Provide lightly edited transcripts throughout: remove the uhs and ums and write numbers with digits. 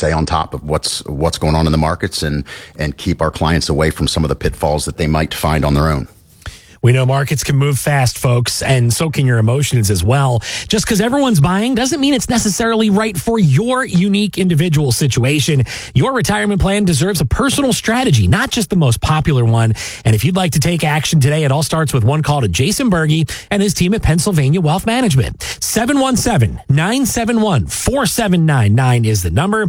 stay on top of what's going on in the markets and keep our clients away from some of the pitfalls that they might find on their own. We know markets can move fast, folks, and so can your emotions as well. Just because everyone's buying doesn't mean it's necessarily right for your unique individual situation. Your retirement plan deserves a personal strategy, not just the most popular one. And if you'd like to take action today, it all starts with one call to Jason Berge and his team at Pennsylvania Wealth Management. 717-971-4799 is the number.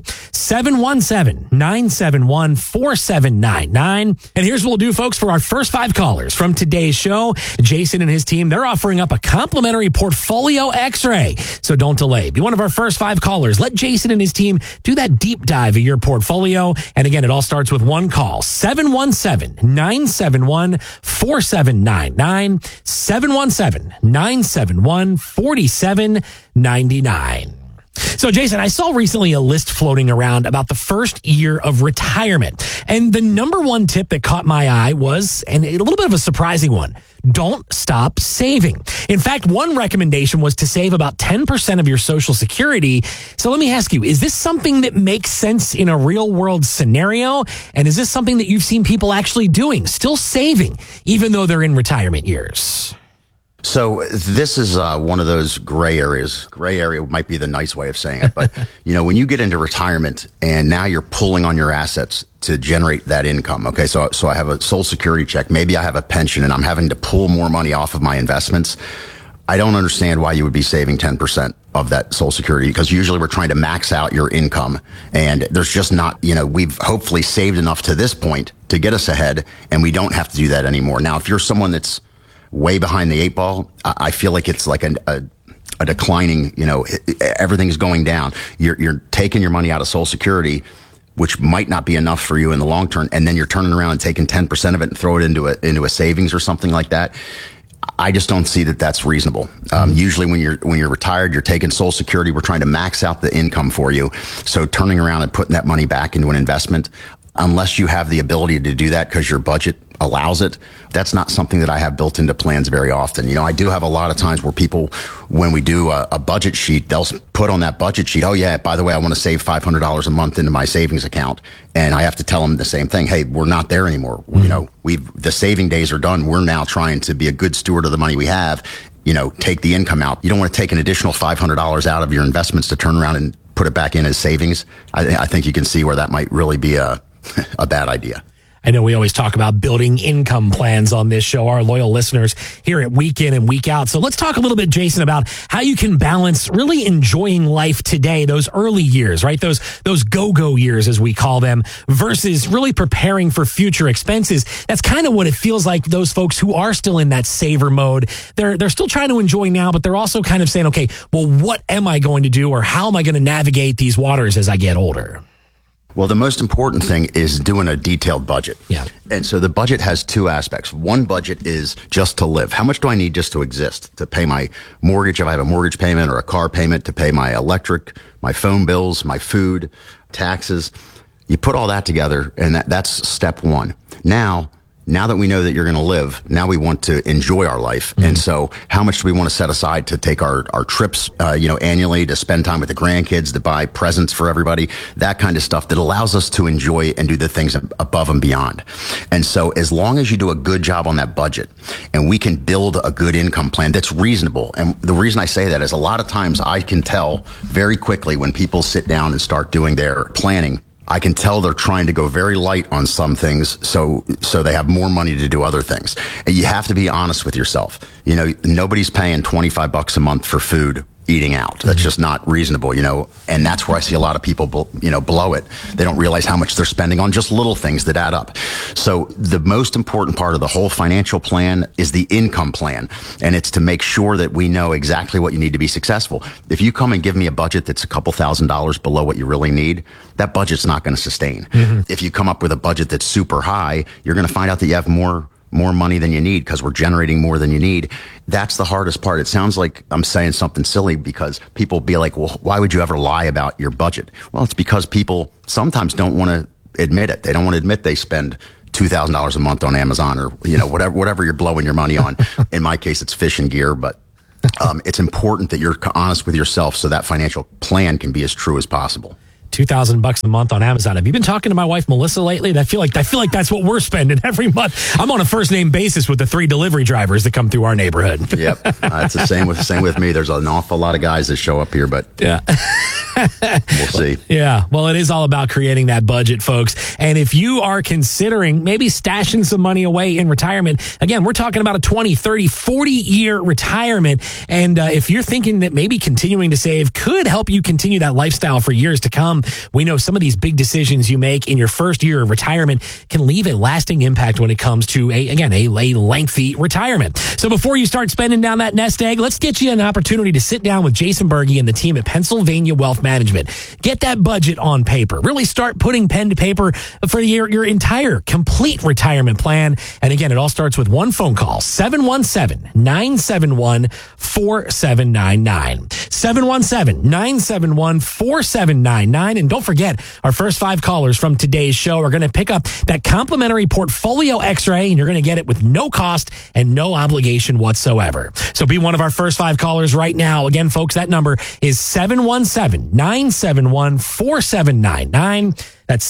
717-971-4799. And here's what we'll do, folks, for our first 5 callers from today's show. Jason and his team, they're offering up a complimentary portfolio x-ray. So don't delay. Be one of our first 5 callers. Let Jason and his team do that deep dive of your portfolio. And again, it all starts with one call. 717-971-4799. 717-971-4799. So, Jason, I saw recently a list floating around about the first year of retirement. And the number one tip that caught my eye was, and a little bit of a surprising one, don't stop saving. In fact, one recommendation was to save about 10% of your Social Security. So let me ask you, is this something that makes sense in a real world scenario? And is this something that you've seen people actually doing, still saving, even though they're in retirement years? So this is one of those gray areas. Gray area might be the nice way of saying it. But, when you get into retirement and now you're pulling on your assets to generate that income. Okay, so I have a Social Security check. Maybe I have a pension and I'm having to pull more money off of my investments. I don't understand why you would be saving 10% of that Social Security, because usually we're trying to max out your income. And there's just not, we've hopefully saved enough to this point to get us ahead, and we don't have to do that anymore. Now, if you're someone that's way behind the 8 ball, I feel like it's like a declining, everything's going down. You're taking your money out of Social Security, which might not be enough for you in the long term, and then you're turning around and taking 10% of it and throw it into a savings or something like that. I just don't see that that's reasonable. Usually when you're retired, you're taking Social Security, we're trying to max out the income for you. So turning around and putting that money back into an investment, unless you have the ability to do that because your budget allows it, that's not something that I have built into plans very often. I do have a lot of times where people, when we do a budget sheet, they'll put on that budget sheet, oh yeah, by the way, I want to save $500 a month into my savings account. And I have to tell them the same thing. Hey, we're not there anymore. The saving days are done. We're now trying to be a good steward of the money we have. Take the income out. You don't want to take an additional $500 out of your investments to turn around and put it back in as savings. I think you can see where that might really be a bad idea. I know we always talk about building income plans on this show, our loyal listeners hear it week in and week out. So let's talk a little bit, Jason, about how you can balance really enjoying life today, those early years, right? Those go-go years, as we call them, versus really preparing for future expenses. That's kind of what it feels like those folks who are still in that saver mode. They're still trying to enjoy now, but they're also kind of saying, okay, well, what am I going to do, or how am I going to navigate these waters as I get older? Well, the most important thing is doing a detailed budget. Yeah. And so the budget has 2 aspects. One budget is just to live. How much do I need just to exist? To pay my mortgage, if I have a mortgage payment, or a car payment, to pay my electric, my phone bills, my food, taxes. You put all that together, and that's step 1. Now that we know that you're going to live, now we want to enjoy our life. Mm-hmm. And so how much do we want to set aside to take our trips, annually, to spend time with the grandkids, to buy presents for everybody, that kind of stuff that allows us to enjoy and do the things above and beyond. And so as long as you do a good job on that budget, and we can build a good income plan that's reasonable. And the reason I say that is a lot of times I can tell very quickly when people sit down and start doing their planning, I can tell they're trying to go very light on some things so they have more money to do other things. And you have to be honest with yourself. Nobody's paying $25 a month for food eating out. That's just not reasonable, and that's where I see a lot of people, blow it. They don't realize how much they're spending on just little things that add up. So the most important part of the whole financial plan is the income plan. And it's to make sure that we know exactly what you need to be successful. If you come and give me a budget that's a couple $1,000s below what you really need, that budget's not going to sustain. Mm-hmm. If you come up with a budget that's super high, you're going to find out that you have more money than you need because we're generating more than you need. That's the hardest part. It sounds like I'm saying something silly because people be like, well, why would you ever lie about your budget? Well, it's because people sometimes don't want to admit it. They don't want to admit they spend $2,000 a month on Amazon or, whatever you're blowing your money on. In my case, it's fishing gear, but it's important that you're honest with yourself so that financial plan can be as true as possible. $2,000 a month on Amazon. Have you been talking to my wife Melissa lately? I feel like that's what we're spending every month. I'm on a first name basis with the 3 delivery drivers that come through our neighborhood. Yep, it's the same with me. There's an awful lot of guys that show up here, but yeah. We'll see. Yeah, well, it is all about creating that budget, folks. And if you are considering maybe stashing some money away in retirement, again, we're talking about a 20, 30, 40-year retirement. And if you're thinking that maybe continuing to save could help you continue that lifestyle for years to come, we know some of these big decisions you make in your first year of retirement can leave a lasting impact when it comes to, a lengthy retirement. So before you start spending down that nest egg, let's get you an opportunity to sit down with Jason Berge and the team at Pennsylvania Wealth Management. Get that budget on paper. Really start putting pen to paper for your entire complete retirement plan. And again, it all starts with one phone call, 717-971-4799. 717-971-4799. And don't forget, our first 5 callers from today's show are going to pick up that complimentary portfolio x-ray, and you're going to get it with no cost and no obligation whatsoever. So be one of our first 5 callers right now. Again, folks, that number is 717-971-4799. That's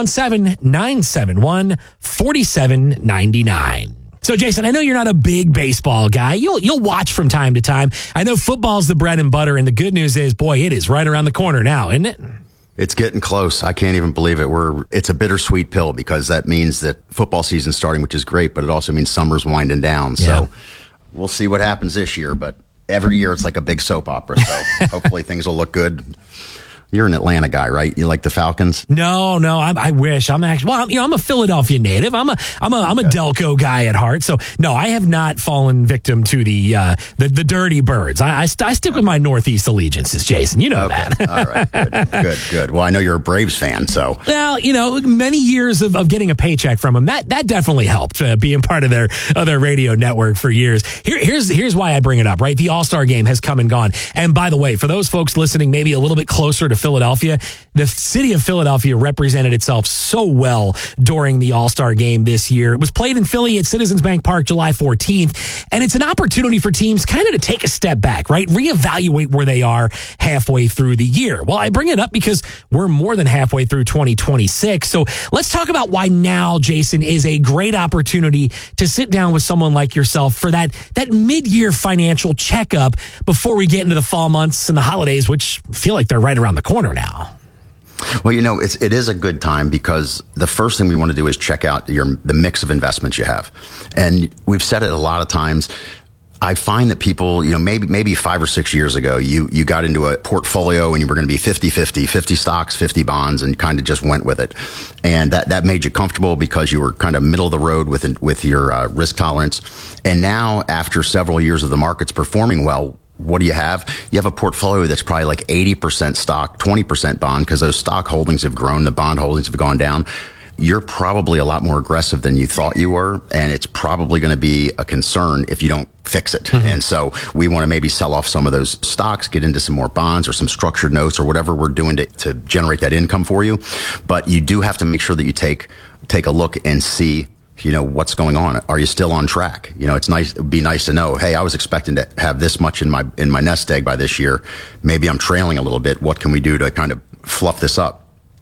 717-971-4799. So, Jason, I know you're not a big baseball guy. You'll watch from time to time. I know football's the bread and butter, and the good news is, boy, it is right around the corner now, isn't it? It's getting close. I can't even believe it. It's a bittersweet pill because that means that football season's starting, which is great, but it also means summer's winding down. Yeah. So we'll see what happens this year, but every year it's like a big soap opera. So hopefully things will look good. You're an Atlanta guy, right? You like the Falcons? No, I wish. I'm actually, I'm a Philadelphia native. I'm a Delco guy at heart. So no, I have not fallen victim to the dirty birds. I stick with my Northeast allegiances, Jason. You know that. All right. Good. Well, I know you're a Braves fan, so. Well, many years of getting a paycheck from them, that definitely helped being part of their radio network for years. Here's why I bring it up, right? The All-Star game has come and gone. And by the way, for those folks listening, maybe a little bit closer to Philadelphia, the city of Philadelphia represented itself so well during the All-Star game this year. It was played in Philly at Citizens Bank Park July 14th, and it's an opportunity for teams kind of to take a step back, right? Reevaluate where they are halfway through the year. Well, I bring it up because we're more than halfway through 2026. So let's talk about why now, Jason, is a great opportunity to sit down with someone like yourself for that mid-year financial checkup before we get into the fall months and the holidays, which feel like they're right around the corner now. Well, it is a good time because the first thing we want to do is check out the mix of investments you have. And we've said it a lot of times. I find that people, maybe 5 or 6 years ago, you got into a portfolio and you were going to be 50-50, 50 stocks, 50 bonds, and kind of just went with it. And that made you comfortable because you were kind of middle of the road with your risk tolerance. And now, after several years of the markets performing well, what do you have? You have a portfolio that's probably like 80% stock, 20% bond, because those stock holdings have grown, the bond holdings have gone down. You're probably a lot more aggressive than you thought you were, and it's probably going to be a concern if you don't fix it. Mm-hmm. And so we want to maybe sell off some of those stocks, get into some more bonds or some structured notes or whatever we're doing to generate that income for you. But you do have to make sure that you take a look and see what's going on. Are you still on track? It'd be nice to know, hey, I was expecting to have this much in my nest egg by this year. Maybe I'm trailing a little bit. What can we do to kind of fluff this up?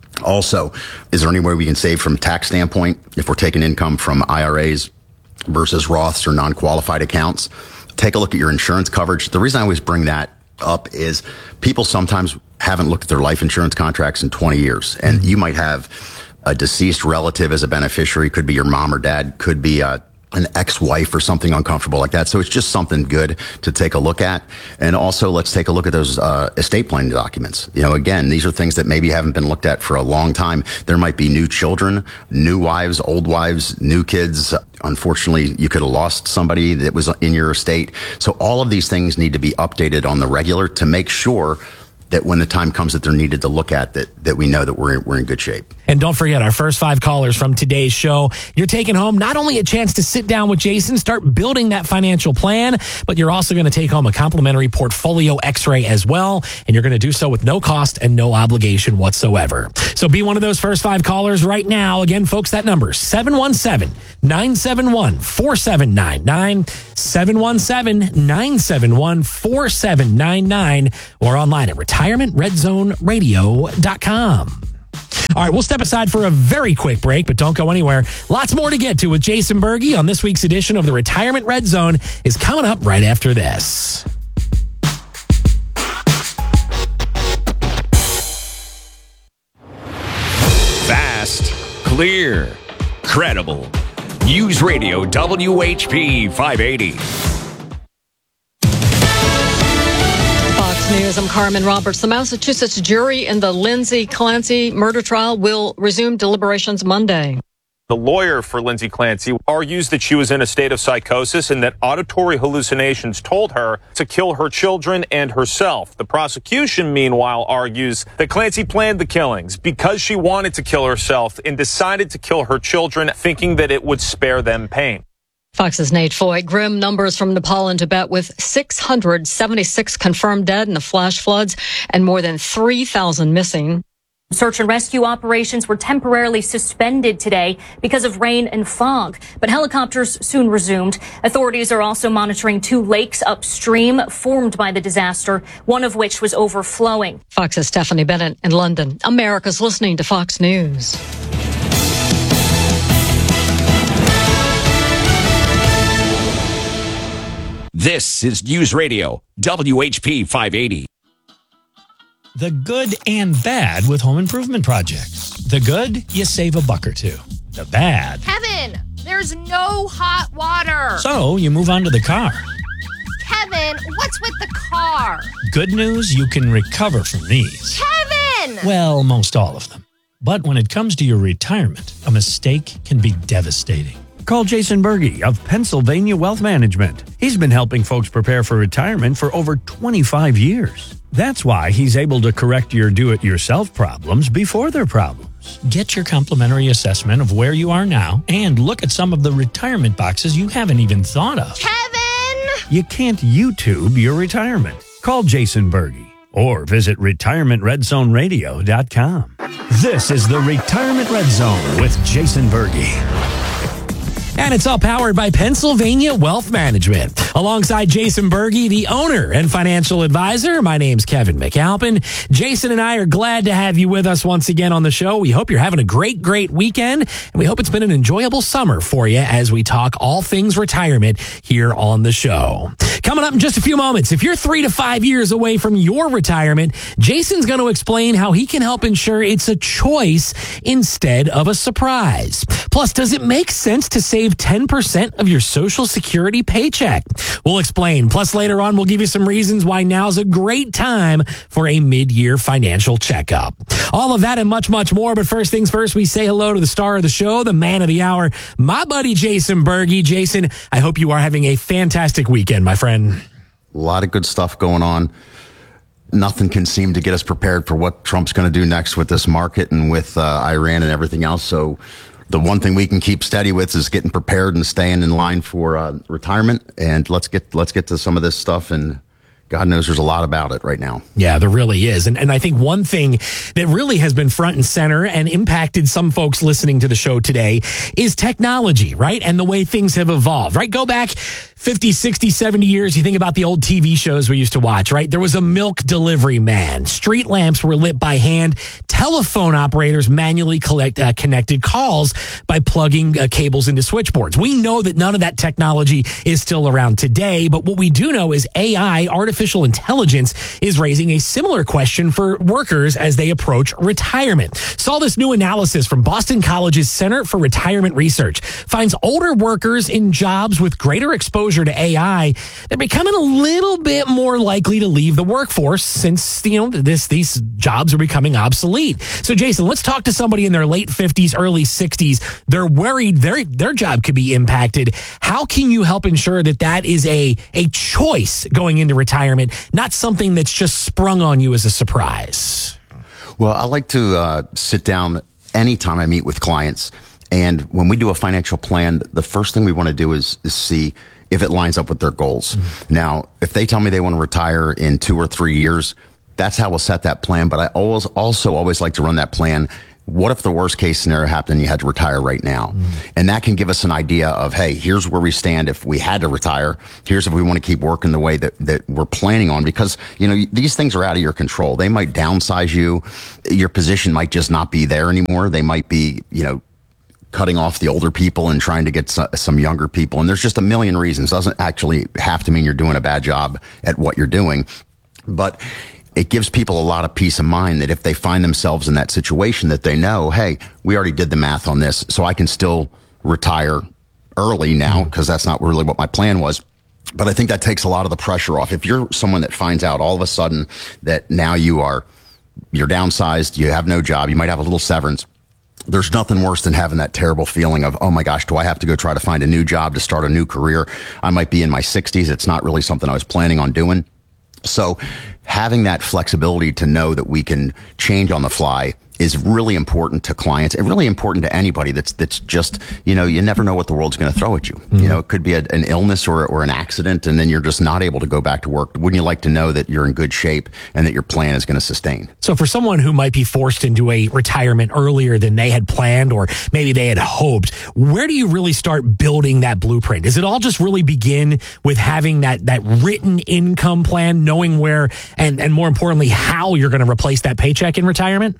Also, is there any way we can save from a tax standpoint if we're taking income from IRAs versus Roths or non-qualified accounts? Take a look at your insurance coverage. The reason I always bring that up is people sometimes haven't looked at their life insurance contracts in 20 years, and you might have a deceased relative as a beneficiary. Could be your mom or dad, could be an ex-wife or something uncomfortable like that. So it's just something good to take a look at. And also, let's take a look at those estate planning documents. Again, these are things that maybe haven't been looked at for a long time. There might be new children, new wives, old wives, new kids. Unfortunately, you could have lost somebody that was in your estate. So all of these things need to be updated on the regular to make sure that when the time comes that they're needed to look at, that we know that we're in good shape. And don't forget, our first 5 callers from today's show, you're taking home not only a chance to sit down with Jason, start building that financial plan, but you're also going to take home a complimentary portfolio x-ray as well. And you're going to do so with no cost and no obligation whatsoever. So be one of those first 5 callers right now. Again, folks, that number, 717-971-4799, 717-971-4799, or online at retirementredzoneradio.com. All right, we'll step aside for a very quick break, but don't go anywhere. Lots more to get to with Jason Berge on this week's edition of the Retirement Red Zone is coming up right after this. Fast, clear, credible. News Radio WHP 580. Fox News, I'm Carmen Roberts. The Massachusetts jury in the Lindsay Clancy murder trial will resume deliberations Monday. The lawyer for Lindsay Clancy argues that she was in a state of psychosis and that auditory hallucinations told her to kill her children and herself. The prosecution, meanwhile, argues that Clancy planned the killings because she wanted to kill herself and decided to kill her children, thinking that it would spare them pain. Fox's Nate Foy. Grim numbers from Nepal and Tibet with 676 confirmed dead in the flash floods and more than 3,000 missing. Search and rescue operations were temporarily suspended today because of rain and fog, but helicopters soon resumed. Authorities are also monitoring 2 lakes upstream formed by the disaster, one of which was overflowing. Fox's Stephanie Bennett in London. America's listening to Fox News. This is News Radio WHP 580. The good and bad with home improvement projects. The good, you save a buck or two. The bad. Kevin, there's no hot water. So you move on to the car. Kevin, what's with the car? Good news, you can recover from these. Kevin! Well, most all of them. But when it comes to your retirement, a mistake can be devastating. Call Jason Berge of Pennsylvania Wealth Management. He's been helping folks prepare for retirement for over 25 years. That's why he's able to correct your do-it-yourself problems before they're problems. Get your complimentary assessment of where you are now and look at some of the retirement boxes you haven't even thought of. Kevin! You can't YouTube your retirement. Call Jason Berge or visit retirementredzoneradio.com. This is the Retirement Red Zone with Jason Berge. And it's all powered by Pennsylvania Wealth Management. Alongside Jason Berge, the owner and financial advisor, my name's Kevin McAlpin. Jason and I are glad to have you with us once again on the show. We hope you're having a great weekend, and we hope it's been an enjoyable summer for you as we talk all things retirement here on the show. Coming up in just a few moments, if you're 3 to 5 years away from your retirement, Jason's going to explain how he can help ensure it's a choice instead of a surprise. Plus, does it make sense to save 10% of your Social Security paycheck? We'll explain. Plus, later on, we'll give you some reasons why now's a great time for a mid-year financial checkup. All of that and much, much more. But first things first, we say hello to the star of the show, the man of the hour, my buddy Jason Berge. Jason, I hope you are having a fantastic weekend, my friend. A lot of good stuff going on. Nothing can seem to get us prepared for what Trump's going to do next with this market and with Iran and everything else. So the one thing we can keep steady with is getting prepared and staying in line for retirement. And let's get to some of this stuff. And God knows there's a lot about it right now. Yeah, there really is. And I think one thing that really has been front and center and impacted some folks listening to the show today is technology, right? And the way things have evolved, right? Go back 50, 60, 70 years, you think about the old TV shows we used to watch, right? There was a milk delivery man. Street lamps were lit by hand. Telephone operators manually connected calls by plugging cables into switchboards. We know that none of that technology is still around today, but what we do know is AI, artificial intelligence, is raising a similar question for workers as they approach retirement. Saw this new analysis from Boston College's Center for Retirement Research finds older workers in jobs with greater exposure to AI, they're becoming a little bit more likely to leave the workforce since, these jobs are becoming obsolete. So, Jason, let's talk to somebody in their late 50s, early 60s. They're worried their job could be impacted. How can you help ensure that is a choice going into retirement, not something that's just sprung on you as a surprise? Well, I like to sit down anytime I meet with clients. And when we do a financial plan, the first thing we want to do is see if it lines up with their goals. Mm-hmm. Now, if they tell me they want to retire in 2 or 3 years, that's how we'll set that plan. But I always like to run that plan what if the worst case scenario happened and you had to retire right now? And that can give us an idea of, hey, here's where we stand if we had to retire. Here's if we want to keep working the way that we're planning on, because, these things are out of your control. They might downsize you. Your position might just not be there anymore. They might be, cutting off the older people and trying to get some younger people. And there's just a million reasons. Doesn't actually have to mean you're doing a bad job at what you're doing. But it gives people a lot of peace of mind that if they find themselves in that situation, that they know, hey, we already did the math on this, so I can still retire early now, because that's not really what my plan was. But I think that takes a lot of the pressure off. If you're someone that finds out all of a sudden that now you're downsized, you have no job, you might have a little severance, there's nothing worse than having that terrible feeling of, oh my gosh, do I have to go try to find a new job to start a new career? I might be in my 60s. It's not really something I was planning on doing. So having that flexibility to know that we can change on the fly is really important to clients and really important to anybody that's just, you never know what the world's going to throw at you. It could be an illness or an accident, and then you're just not able to go back to work. Wouldn't you like to know that you're in good shape and that your plan is going to sustain? So for someone who might be forced into a retirement earlier than they had planned, or maybe they had hoped, where do you really start building that blueprint? Does it all just really begin with having that written income plan, knowing where and more importantly, how you're going to replace that paycheck in retirement?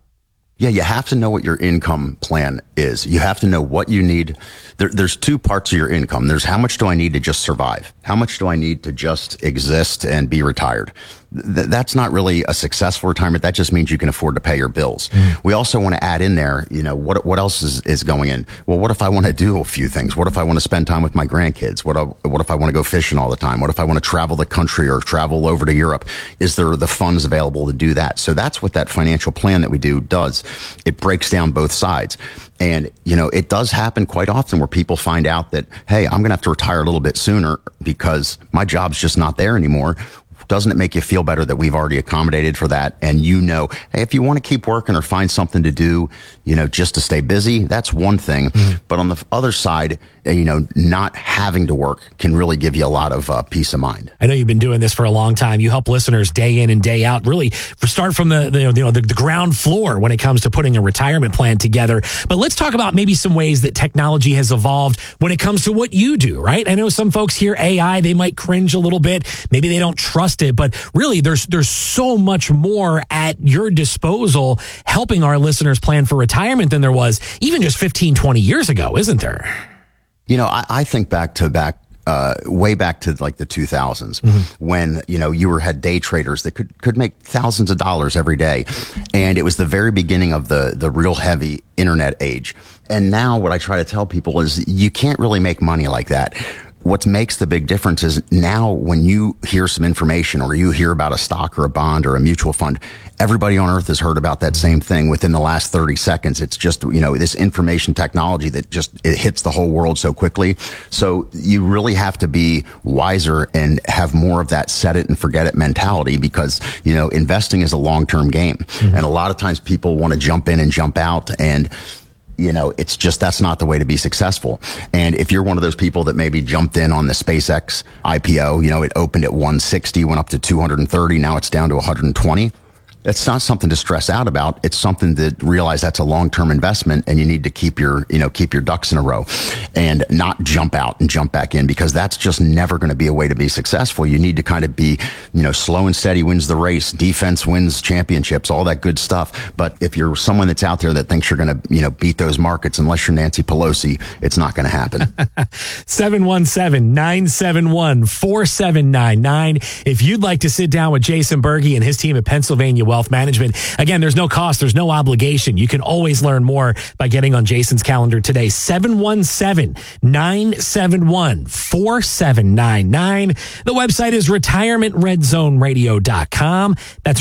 Yeah, you have to know what your income plan is. You have to know what you need. There's two parts of your income. There's how much do I need to just survive? How much do I need to just exist and be retired? That's not really a successful retirement. That just means you can afford to pay your bills. We also want to add in there, what else is going in? Well, what if I want to do a few things? What if I want to spend time with my grandkids? What if I want to go fishing all the time? What if I want to travel the country or travel over to Europe? Is there the funds available to do that? So that's what that financial plan that we do does. It breaks down both sides. And, it does happen quite often where people find out that, hey, I'm going to have to retire a little bit sooner because my job's just not there anymore. Doesn't it make you feel better that we've already accommodated for that? And hey, if you want to keep working or find something to do, just to stay busy, that's one thing. But on the other side, not having to work can really give you a lot of peace of mind. I know you've been doing this for a long time. You help listeners day in and day out, really start from the ground floor when it comes to putting a retirement plan together. But let's talk about maybe some ways that technology has evolved when it comes to what you do, right? I know some folks hear AI, they might cringe a little bit. Maybe they don't trust it, but really there's so much more at your disposal helping our listeners plan for retirement than there was even just 15, 20 years ago, isn't there? I think way back to like the 2000s when, you had day traders that could make thousands of dollars every day. And it was the very beginning of the real heavy internet age. And now what I try to tell people is you can't really make money like that. What makes the big difference is now when you hear some information or you hear about a stock or a bond or a mutual fund, everybody on earth has heard about that same thing within the last 30 seconds. It's just, this information technology that it hits the whole world so quickly. So you really have to be wiser and have more of that set it and forget it mentality because, investing is a long-term game. And a lot of times people want to jump in and jump out and it's just, that's not the way to be successful. And if you're one of those people that maybe jumped in on the SpaceX IPO, it opened at 160, went up to 230, now it's down to 120. That's not something to stress out about. It's something to realize that's a long-term investment and you need to keep your ducks in a row and not jump out and jump back in because that's just never going to be a way to be successful. You need to kind of be, slow and steady wins the race. Defense wins championships, all that good stuff. But if you're someone that's out there that thinks you're going to, beat those markets, unless you're Nancy Pelosi, it's not going to happen. 717-971-4799. If you'd like to sit down with Jason Berge and his team at Pennsylvania Wealth Management. Again, there's no cost. There's no obligation. You can always learn more by getting on Jason's calendar today. 717-971-4799. The website is retirementredzoneradio.com. That's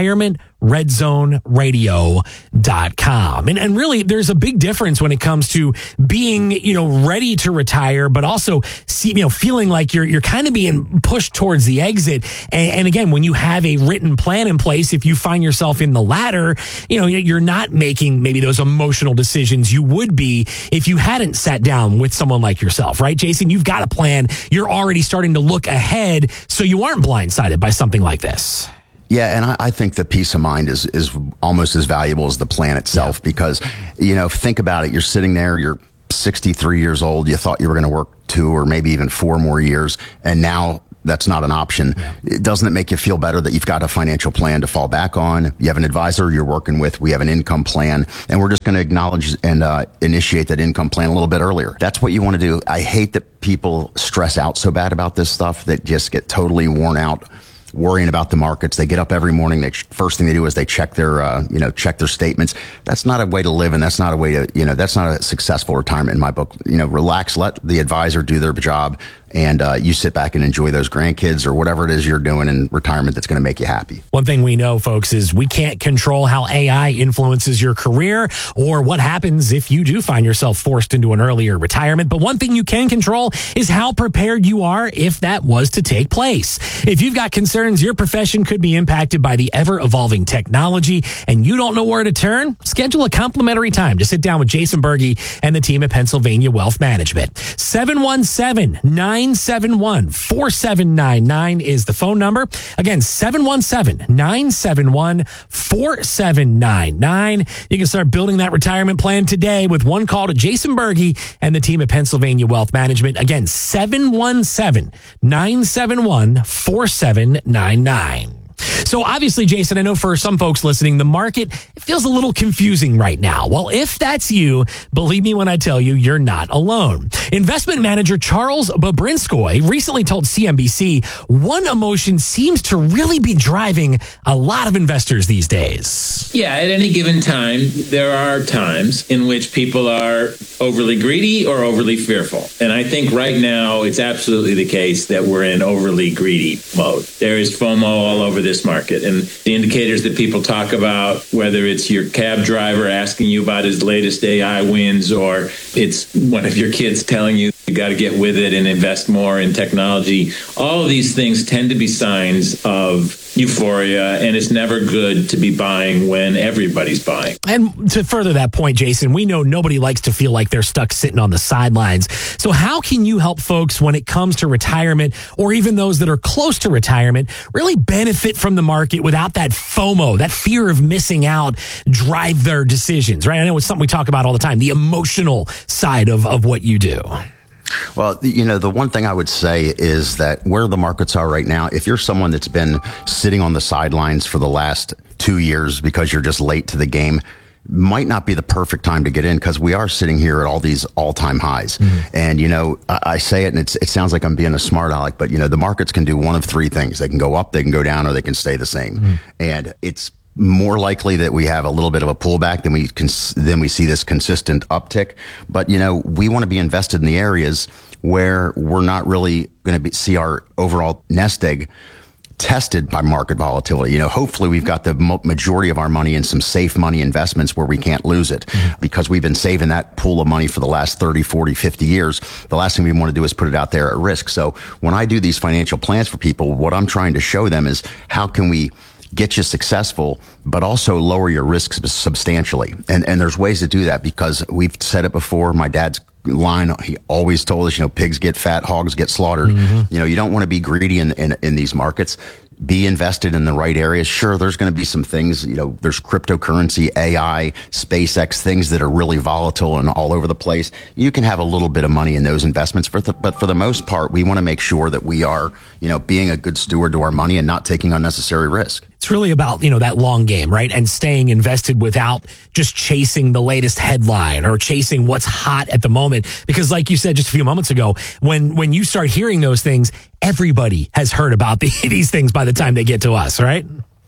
retirementredzoneradio.com. And really, there's a big difference when it comes to being, ready to retire, but also feeling like you're kind of being pushed towards the exit. And again, when you have a written plan in place, if you find yourself in the latter, you're not making maybe those emotional decisions you would be if you hadn't sat down with someone like yourself, right, Jason? You've got a plan. You're already starting to look ahead so you aren't blindsided by something like this. Yeah, and I think the peace of mind is almost as valuable as the plan itself because, think about it. You're sitting there, you're 63 years old. You thought you were going to work 2 or maybe even 4 more years. And now that's not an option. Yeah. Doesn't it make you feel better that you've got a financial plan to fall back on? You have an advisor you're working with. We have an income plan, and we're just going to acknowledge and initiate that income plan a little bit earlier. That's what you want to do. I hate that people stress out so bad about this stuff that just get totally worn out worrying about the markets. They get up every morning. First thing they do is they check their, check their statements. That's not a way to live, and that's not a way to, that's not a successful retirement in my book. Relax, let the advisor do their job, and you sit back and enjoy those grandkids or whatever it is you're doing in retirement that's going to make you happy. One thing we know, folks, is we can't control how AI influences your career or what happens if you do find yourself forced into an earlier retirement. But one thing you can control is how prepared you are if that was to take place. If you've got concerns your profession could be impacted by the ever-evolving technology and you don't know where to turn, schedule a complimentary time to sit down with Jason Berge and the team at Pennsylvania Wealth Management. 717-971-4799 is the phone number. Again, 717-971-4799. You can start building that retirement plan today with one call to Jason Berge and the team at Pennsylvania Wealth Management. Again, 717-971-4799. So obviously, Jason, I know for some folks listening, the market feels a little confusing right now. Well, if that's you, believe me when I tell you, you're not alone. Investment manager Charles Babrinskoy recently told CNBC one emotion seems to really be driving a lot of investors these days. Yeah, at any given time, there are times in which people are overly greedy or overly fearful. And I think right now it's absolutely the case that we're in overly greedy mode. There is FOMO all over this market. And the indicators that people talk about, whether it's your cab driver asking you about his latest AI wins, or it's one of your kids telling you got to get with it and invest more in technology, all of these things tend to be signs of euphoria, and it's never good to be buying when everybody's buying. And to further that point, Jason, we know nobody likes to feel like they're stuck sitting on the sidelines. So how can you help folks when it comes to retirement, or even those that are close to retirement, really benefit from the market without that FOMO, that fear of missing out, drive their decisions, right? I know it's something we talk about all the time, the emotional side of what you do. Well, the one thing I would say is that where the markets are right now, if you're someone that's been sitting on the sidelines for the last 2 years because you're just late to the game, might not be the perfect time to get in, because we are sitting here at all these all-time highs. Mm-hmm. And, I say it and it sounds like I'm being a smart aleck, but, the markets can do one of 3 things. They can go up, they can go down, or they can stay the same. Mm-hmm. And it's more likely that we have a little bit of a pullback than we see this consistent uptick. But, we want to be invested in the areas where we're not really going to see our overall nest egg tested by market volatility. Hopefully we've got the majority of our money in some safe money investments where we can't lose it, because we've been saving that pool of money for the last 30, 40, 50 years. The last thing we want to do is put it out there at risk. So when I do these financial plans for people, what I'm trying to show them is how can we get you successful, but also lower your risks substantially. And there's ways to do that, because we've said it before. My dad's line, he always told us, pigs get fat, hogs get slaughtered. Mm-hmm. You don't want to be greedy in these markets. Be invested in the right areas. Sure, there's going to be some things, there's cryptocurrency, AI, SpaceX, things that are really volatile and all over the place. You can have a little bit of money in those investments, but for the most part, we want to make sure that we are, being a good steward to our money and not taking unnecessary risk. It's really about, that long game, right? And staying invested without just chasing the latest headline or chasing what's hot at the moment. Because like you said just a few moments ago, when you start hearing those things, everybody has heard about these things by the time they get to us, right?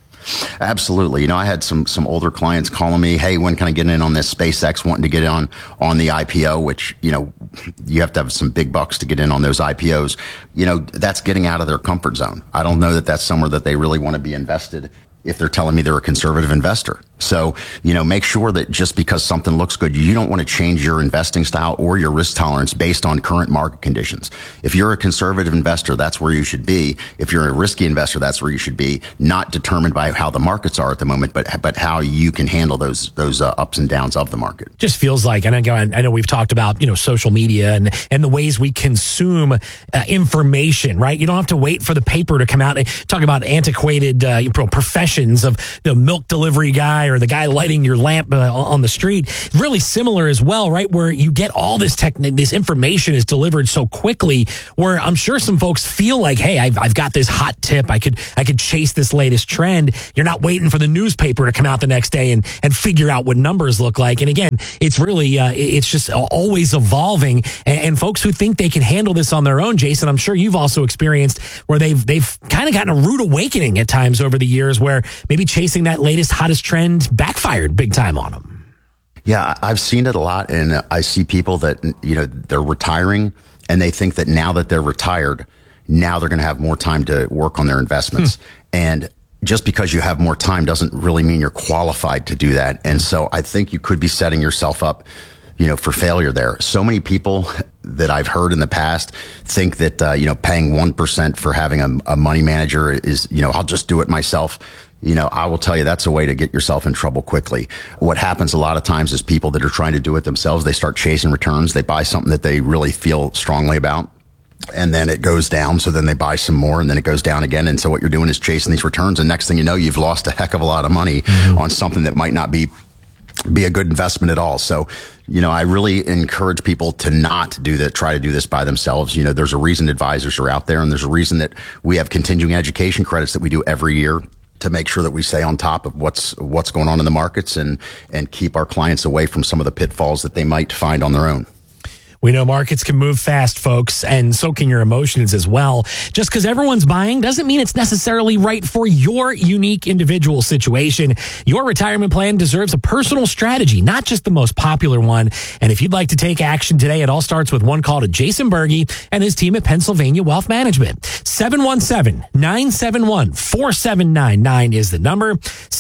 Absolutely. I had some older clients calling me, hey, when can I get in on this SpaceX, wanting to get on the IPO, which, you have to have some big bucks to get in on those IPOs. That's getting out of their comfort zone. I don't know that that's somewhere that they really want to be invested if they're telling me they're a conservative investor. So, make sure that just because something looks good, you don't want to change your investing style or your risk tolerance based on current market conditions. If you're a conservative investor, that's where you should be. If you're a risky investor, that's where you should be, not determined by how the markets are at the moment, but how you can handle those ups and downs of the market. Just feels like, and I know we've talked about, social media and the ways we consume information, right? You don't have to wait for the paper to come out and talk about antiquated professions of the milk delivery guy or the guy lighting your lamp on the street. Really similar as well, right? Where you get all this this information is delivered so quickly, where I'm sure some folks feel like, hey, I've got this hot tip. I could chase this latest trend. You're not waiting for the newspaper to come out the next day and figure out what numbers look like. And again, it's really, it's just always evolving. And folks who think they can handle this on their own, Jason, I'm sure you've also experienced where they've kind of gotten a rude awakening at times over the years where maybe chasing that latest, hottest trend backfired big time on them. Yeah, I've seen it a lot, and I see people that, they're retiring, and they think that now that they're retired, now they're going to have more time to work on their investments. And just because you have more time doesn't really mean you're qualified to do that. And so I think you could be setting yourself up, for failure there. So many people that I've heard in the past think that, paying 1% for having a money manager is, I'll just do it myself. I will tell you that's a way to get yourself in trouble quickly. What happens a lot of times is people that are trying to do it themselves, they start chasing returns. They buy something that they really feel strongly about, and then it goes down. So then they buy some more, and then it goes down again. And so what you're doing is chasing these returns. And next thing you know, you've lost a heck of a lot of money on something that might not be a good investment at all. So, I really encourage people to not try to do this by themselves. There's a reason advisors are out there, and there's a reason that we have continuing education credits that we do every year to make sure that we stay on top of what's going on in the markets and keep our clients away from some of the pitfalls that they might find on their own. We know markets can move fast, folks, and so can your emotions as well. Just because everyone's buying doesn't mean it's necessarily right for your unique individual situation. Your retirement plan deserves a personal strategy, not just the most popular one. And if you'd like to take action today, it all starts with one call to Jason Berge and his team at Pennsylvania Wealth Management. 717-971-4799 is the number.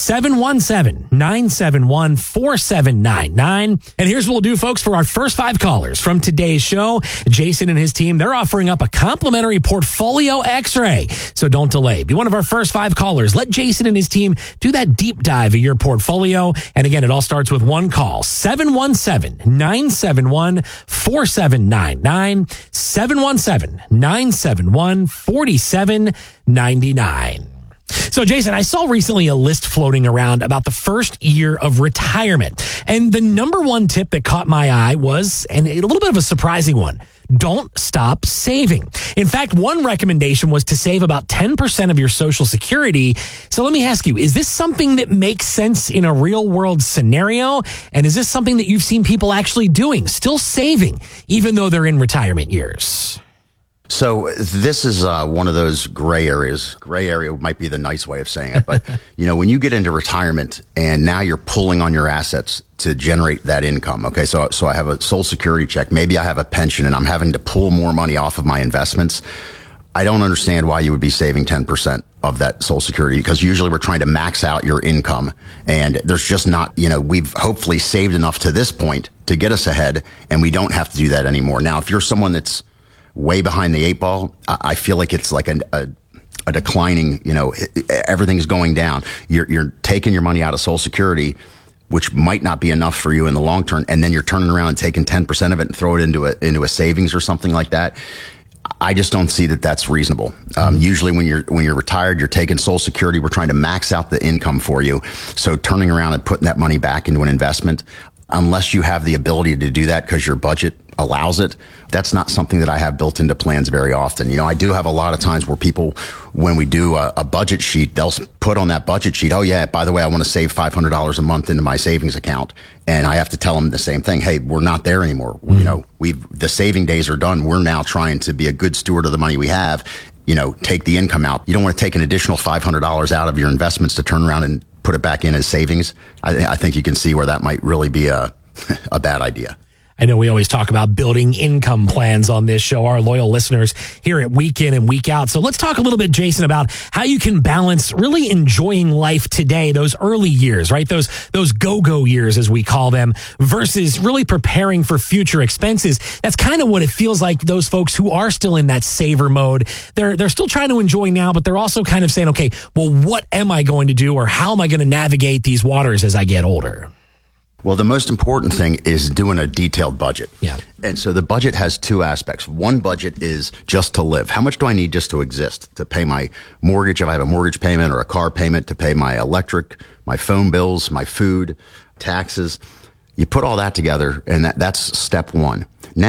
717-971-4799. And here's what we'll do, folks, for our first 5 callers from today's show. Jason and his team, they're offering up a complimentary portfolio x-ray. So don't delay. Be one of our first 5 callers. Let Jason and his team do that deep dive of your portfolio. And again, it all starts with one call. 717-971-4799. 717-971-4799. So, Jason, I saw recently a list floating around about the first year of retirement. And the number one tip that caught my eye was, and a little bit of a surprising one, don't stop saving. In fact, one recommendation was to save about 10% of your Social Security. So let me ask you, is this something that makes sense in a real world scenario? And is this something that you've seen people actually doing, still saving, even though they're in retirement years? So this is one of those gray areas. Gray area might be the nice way of saying it. But, when you get into retirement and now you're pulling on your assets to generate that income. Okay, so I have a Social Security check. Maybe I have a pension and I'm having to pull more money off of my investments. I don't understand why you would be saving 10% of that Social Security, because usually we're trying to max out your income, and there's just not, we've hopefully saved enough to this point to get us ahead, and we don't have to do that anymore. Now, if you're someone that's way behind the 8 ball, I feel like it's like a declining, everything's going down. You're taking your money out of Social Security, which might not be enough for you in the long term, and then you're turning around and taking 10% of it and throw it into a savings or something like that. I just don't see that that's reasonable. Usually when you're retired, you're taking Social Security. We're trying to max out the income for you. So turning around and putting that money back into an investment, unless you have the ability to do that because your budget allows it, that's not something that I have built into plans very often. I do have a lot of times where people, when we do a budget sheet, they'll put on that budget sheet, oh yeah, by the way, I want to save $500 a month into my savings account. And I have to tell them the same thing. Hey, we're not there anymore. The saving days are done. We're now trying to be a good steward of the money we have, take the income out. You don't want to take an additional $500 out of your investments to turn around and put it back in as savings. I think you can see where that might really be a bad idea. I know we always talk about building income plans on this show, our loyal listeners hear it week in and week out. So let's talk a little bit, Jason, about how you can balance really enjoying life today, those early years, right? Those go-go years, as we call them, versus really preparing for future expenses. That's kind of what it feels like those folks who are still in that saver mode. They're still trying to enjoy now, but they're also kind of saying, okay, well, what am I going to do, or how am I going to navigate these waters as I get older? Well, the most important thing is doing a detailed budget. Yeah. And so the budget has two aspects. One budget is just to live. How much do I need just to exist? To pay my mortgage, if I have a mortgage payment or a car payment, to pay my electric, my phone bills, my food, taxes. You put all that together, and that's step one.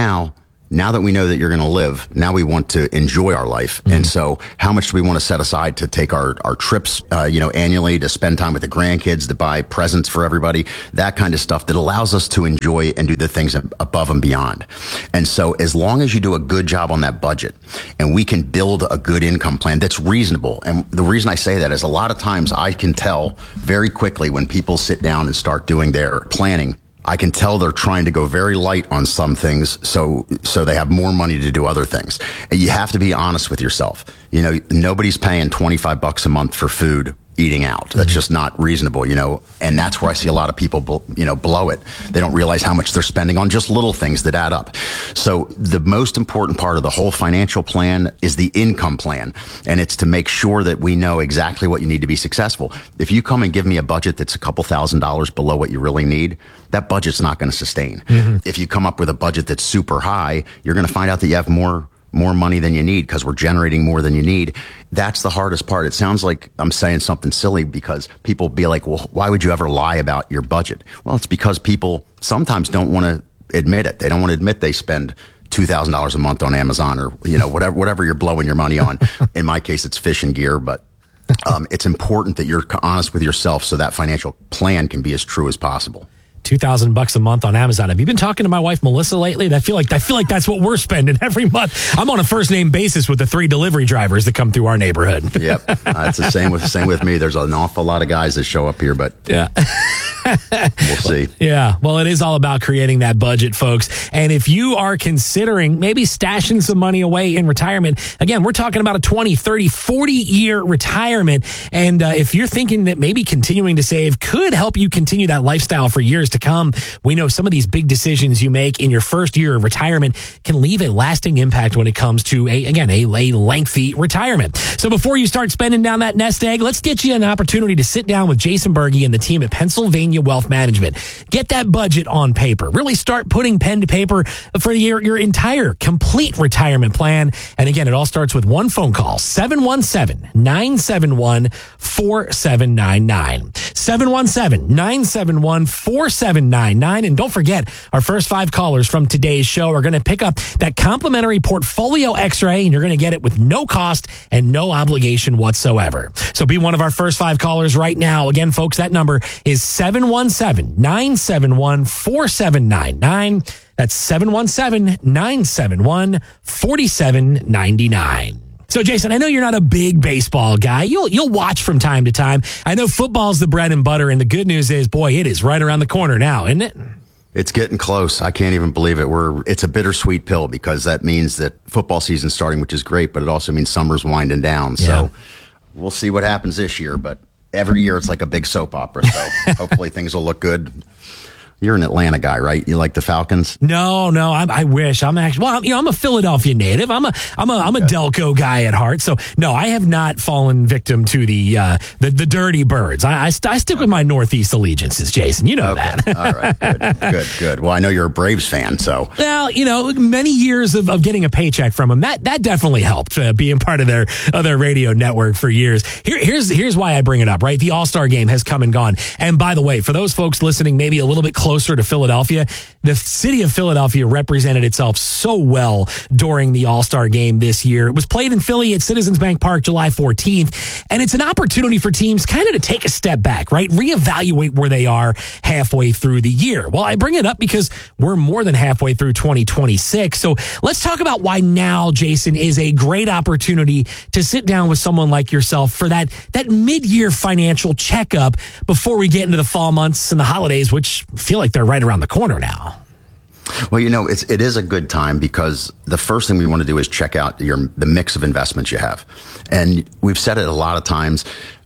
Now that we know that you're going to live, now we want to enjoy our life. Mm-hmm. And so how much do we want to set aside to take our trips, annually, to spend time with the grandkids, to buy presents for everybody, that kind of stuff that allows us to enjoy and do the things above and beyond. And so as long as you do a good job on that budget and we can build a good income plan that's reasonable. And the reason I say that is a lot of times I can tell very quickly when people sit down and start doing their planning, I can tell they're trying to go very light on some things so they have more money to do other things. And you have to be honest with yourself. Nobody's paying $25 a month for food eating out. That's just not reasonable, and that's where I see a lot of people, blow it. They don't realize how much they're spending on just little things that add up. So the most important part of the whole financial plan is the income plan. And it's to make sure that we know exactly what you need to be successful. If you come and give me a budget that's a couple $1,000s below what you really need, that budget's not going to sustain. Mm-hmm. If you come up with a budget that's super high, you're going to find out that you have more money than you need because we're generating more than you need. That's the hardest part. It sounds like I'm saying something silly because people be like, well, why would you ever lie about your budget? Well, it's because people sometimes don't want to admit it. They don't want to admit they spend $2,000 a month on Amazon or, whatever you're blowing your money on. In my case, it's fishing gear, but it's important that you're honest with yourself so that financial plan can be as true as possible. $2,000 a month on Amazon. Have you been talking to my wife Melissa lately? I feel like that's what we're spending every month. I'm on a first name basis with the 3 delivery drivers that come through our neighborhood. Yep, it's the same with me. There's an awful lot of guys that show up here, but yeah. We'll see. Yeah. Well, it is all about creating that budget, folks. And if you are considering maybe stashing some money away in retirement, again, we're talking about a 20, 30, 40-year retirement. And if you're thinking that maybe continuing to save could help you continue that lifestyle for years to come, we know some of these big decisions you make in your first year of retirement can leave a lasting impact when it comes to a lengthy retirement. So before you start spending down that nest egg, let's get you an opportunity to sit down with Jason Berge and the team at Pennsylvania Wealth Management. Get that budget on paper. Really start putting pen to paper for your entire complete retirement plan. And again, it all starts with one phone call, 717-971-4799. 717-971-4799. And don't forget, our first 5 callers from today's show are going to pick up that complimentary portfolio X-ray, and you're going to get it with no cost and no obligation whatsoever. So be one of our first 5 callers right now. Again, folks, that number is 717-971-4799. That's 717-971-4799. So, Jason, I know you're not a big baseball guy. You'll watch from time to time. I know football's the bread and butter, and the good news is, boy, it is right around the corner now, isn't it? It's getting close. I can't even believe it. It's a bittersweet pill because that means that football season's starting, which is great, but it also means summer's winding down. Yeah. So we'll see what happens this year, but every year it's like a big soap opera. So hopefully things will look good. You're an Atlanta guy, right? You like the Falcons? No, I wish. I'm actually, I'm a Philadelphia native. I'm a Delco guy at heart. So no, I have not fallen victim to the dirty birds. I stick with my Northeast allegiances, Jason. You know that. All right. Good. Well, I know you're a Braves fan, so. Well, many years of getting a paycheck from them, that definitely helped being part of their radio network for years. Here's why I bring it up, right? The All-Star game has come and gone. And by the way, for those folks listening, maybe a little bit closer to Philadelphia, the city of Philadelphia represented itself so well during the All-Star game this year. It was played in Philly at Citizens Bank Park July 14th, and it's an opportunity for teams kind of to take a step back, right? Reevaluate where they are halfway through the year. Well, I bring it up because we're more than halfway through 2026. So let's talk about why now, Jason, is a great opportunity to sit down with someone like yourself for that mid-year financial checkup before we get into the fall months and the holidays, which feel like they're right around the corner now. Well, it is a good time because the first thing we want to do is check out the mix of investments you have. And we've said it a lot of times.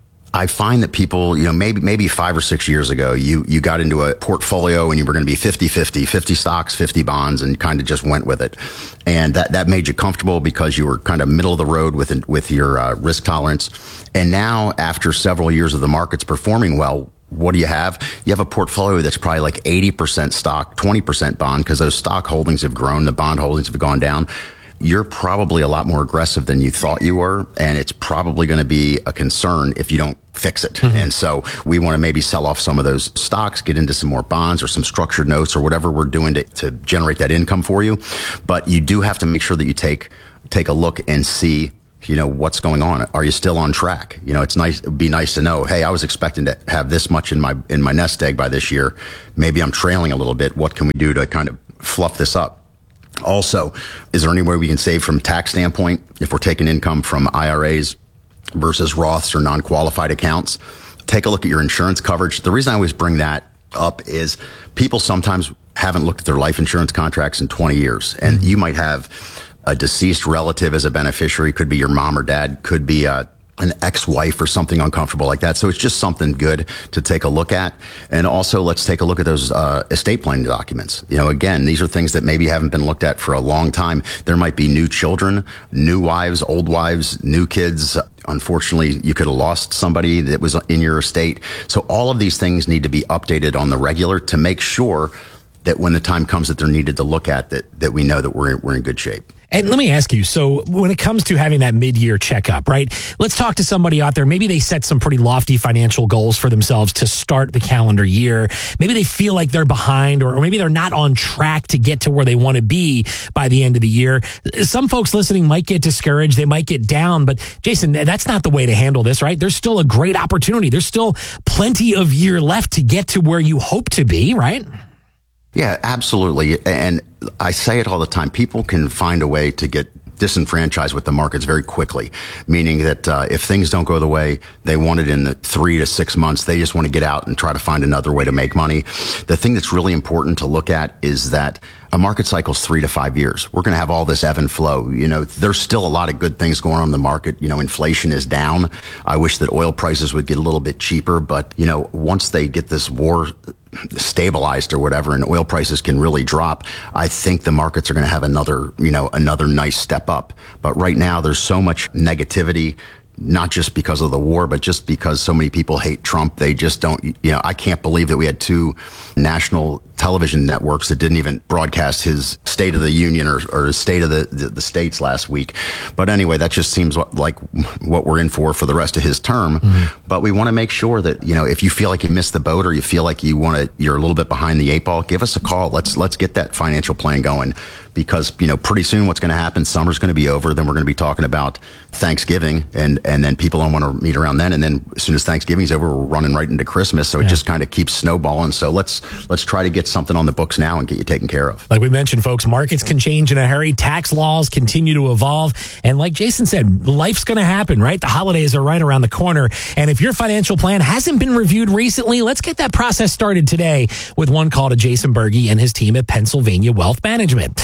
I find that people, maybe 5 or 6 years ago, you got into a portfolio and you were going to be 50-50, 50 stocks, 50 bonds, and kind of just went with it. And that made you comfortable because you were kind of middle of the road with your risk tolerance. And now, after several years of the markets performing well, what do you have? You have a portfolio that's probably like 80% stock, 20% bond, because those stock holdings have grown, the bond holdings have gone down. You're probably a lot more aggressive than you thought you were, and it's probably going to be a concern if you don't fix it. Mm-hmm. And so we want to maybe sell off some of those stocks, get into some more bonds or some structured notes or whatever we're doing to generate that income for you. But you do have to make sure that you take a look and see what's going on. Are you still on track? It'd be nice to know, hey, I was expecting to have this much in my nest egg by this year. Maybe I'm trailing a little bit. What can we do to kind of fluff this up? Also, is there any way we can save from a tax standpoint if we're taking income from IRAs versus Roths or non-qualified accounts? Take a look at your insurance coverage. The reason I always bring that up is people sometimes haven't looked at their life insurance contracts in 20 years, and you might have a deceased relative as a beneficiary. Could be your mom or dad, could be an ex-wife or something uncomfortable like that. So it's just something good to take a look at. And also, let's take a look at those estate planning documents. Again, these are things that maybe haven't been looked at for a long time. There might be new children, new wives, old wives, new kids. Unfortunately, you could have lost somebody that was in your estate. So all of these things need to be updated on the regular to make sure that when the time comes that they're needed to look at, that we know that we're in good shape. And let me ask you, so when it comes to having that mid-year checkup, right? Let's talk to somebody out there. Maybe they set some pretty lofty financial goals for themselves to start the calendar year. Maybe they feel like they're behind, or maybe they're not on track to get to where they want to be by the end of the year. Some folks listening might get discouraged. They might get down. But Jason, that's not the way to handle this, right? There's still a great opportunity. There's still plenty of year left to get to where you hope to be, right? Yeah, absolutely. And I say it all the time. People can find a way to get disenfranchised with the markets very quickly, meaning that if things don't go the way they wanted in the 3 to 6 months, they just want to get out and try to find another way to make money. The thing that's really important to look at is that a market cycle is 3 to 5 years. We're going to have all this ebb and flow. There's still a lot of good things going on in the market. Inflation is down. I wish that oil prices would get a little bit cheaper, but once they get this war stabilized or whatever, and oil prices can really drop, I think the markets are going to have another nice step up. But right now, there's so much negativity, not just because of the war, but just because so many people hate Trump. They just don't, I can't believe that we had 2 national television networks that didn't even broadcast his State of the Union or his State of the States last week. But anyway, that just seems like what we're in for the rest of his term. Mm-hmm. But we want to make sure that, if you feel like you missed the boat or you feel like you're a little bit behind the 8 ball, give us a call. Let's get that financial plan going. Because, pretty soon what's going to happen, summer's going to be over. Then we're going to be talking about Thanksgiving and then people don't want to meet around then. And then as soon as Thanksgiving's over, we're running right into Christmas. So it just kind of keeps snowballing. So let's try to get something on the books now and get you taken care of. Like we mentioned, folks, markets can change in a hurry. Tax laws continue to evolve. And like Jason said, life's going to happen, right? The holidays are right around the corner. And if your financial plan hasn't been reviewed recently, let's get that process started today with one call to Jason Berge and his team at Pennsylvania Wealth Management.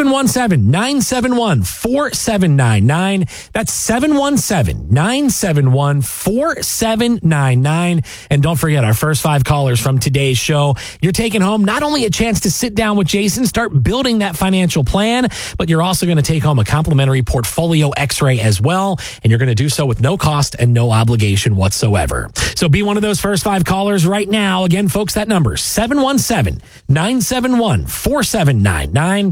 717-971-4799. That's 717-971-4799. And don't forget, our first 5 callers from today's show, you're taking home not only a chance to sit down with Jason, start building that financial plan, but you're also going to take home a complimentary portfolio x-ray as well. And you're going to do so with no cost and no obligation whatsoever. So be one of those first 5 callers right now. Again, folks, that number, 717-971-4799.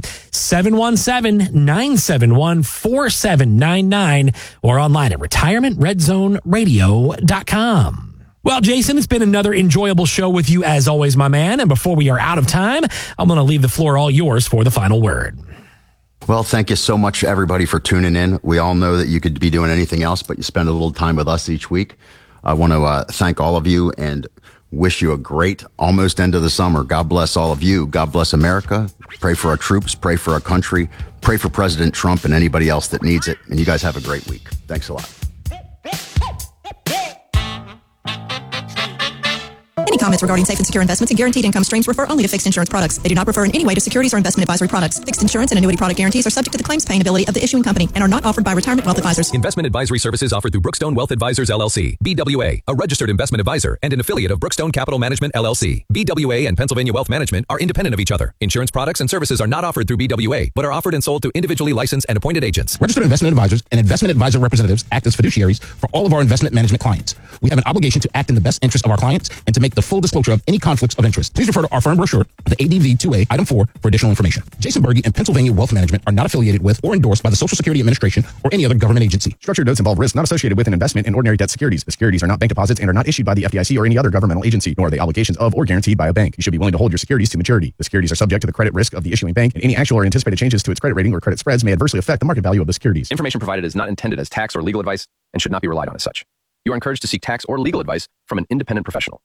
717-971-4799 or online at retirementredzoneradio.com. Well, Jason, it's been another enjoyable show with you as always, my man. And before we are out of time, I'm going to leave the floor all yours for the final word. Well, thank you so much, everybody, for tuning in. We all know that you could be doing anything else, but you spend a little time with us each week. I want to thank all of you and wish you a great almost end of the summer. God bless all of you. God bless America. Pray for our troops. Pray for our country. Pray for President Trump and anybody else that needs it. And you guys have a great week. Thanks a lot. Any comments regarding safe and secure investments and guaranteed income streams refer only to fixed insurance products. They do not refer in any way to securities or investment advisory products. Fixed insurance and annuity product guarantees are subject to the claims paying ability of the issuing company and are not offered by Retirement Wealth Advisors. Investment advisory services offered through Brookstone Wealth Advisors, LLC, BWA, a registered investment advisor and an affiliate of Brookstone Capital Management, LLC. BWA and Pennsylvania Wealth Management are independent of each other. Insurance products and services are not offered through BWA, but are offered and sold to individually licensed and appointed agents. Registered investment advisors and investment advisor representatives act as fiduciaries for all of our investment management clients. We have an obligation to act in the best interest of our clients and to make the full disclosure of any conflicts of interest. Please refer to our firm brochure, the ADV 2A, Item 4, for additional information. Jason Berge and Pennsylvania Wealth Management are not affiliated with or endorsed by the Social Security Administration or any other government agency. Structured notes involve risks not associated with an investment in ordinary debt securities. The securities are not bank deposits and are not issued by the FDIC or any other governmental agency, nor are they obligations of or guaranteed by a bank. You should be willing to hold your securities to maturity. The securities are subject to the credit risk of the issuing bank, and any actual or anticipated changes to its credit rating or credit spreads may adversely affect the market value of the securities. Information provided is not intended as tax or legal advice and should not be relied on as such. You are encouraged to seek tax or legal advice from an independent professional.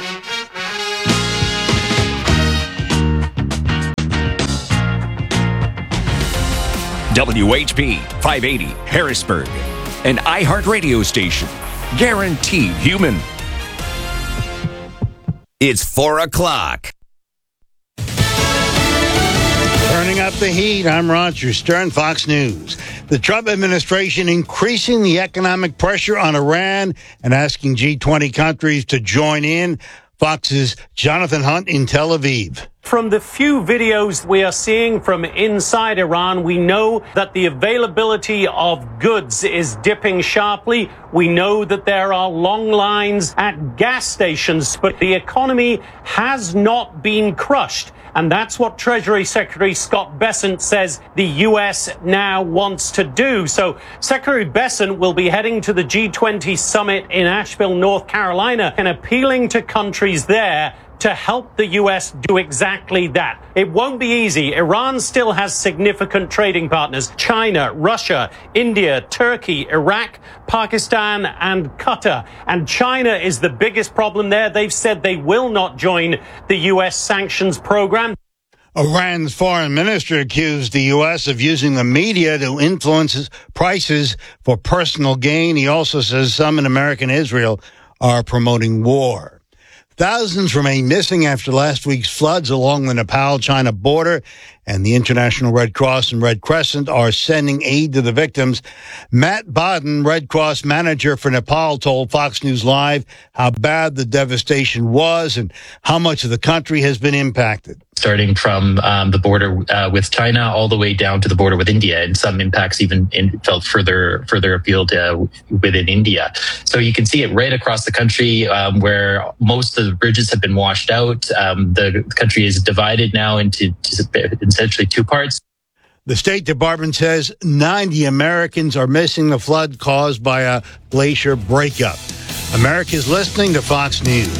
WHP 580 Harrisburg, an iHeartRadio station. Guaranteed human. It's 4 o'clock. Turning up the heat, I'm Roger Stern, Fox News. The Trump administration increasing the economic pressure on Iran and asking G20 countries to join in. Fox's Jonathan Hunt in Tel Aviv. From the few videos we are seeing from inside Iran, we know that the availability of goods is dipping sharply. We know that there are long lines at gas stations, but the economy has not been crushed. And that's what Treasury Secretary Scott Bessent says the U.S. now wants to do. So Secretary Bessent will be heading to the G20 summit in Asheville, North Carolina, and appealing to countries there to help the U.S. do exactly that. It won't be easy. Iran still has significant trading partners: China, Russia, India, Turkey, Iraq, Pakistan, and Qatar. And China is the biggest problem there. They've said they will not join the U.S. sanctions program. Iran's foreign minister accused the U.S. of using the media to influence prices for personal gain. He also says some in America and Israel are promoting war. Thousands remain missing after last week's floods along the Nepal-China border, and the International Red Cross and Red Crescent are sending aid to the victims. Matt Bodden, Red Cross manager for Nepal, told Fox News Live how bad the devastation was and how much of the country has been impacted. Starting from the border with China all the way down to the border with India, and some impacts even felt further afield within India. So you can see it right across the country where most of the bridges have been washed out. The country is divided now into essentially two parts. The State Department says 90 Americans are missing the flood caused by a glacier breakup. America's listening to Fox News.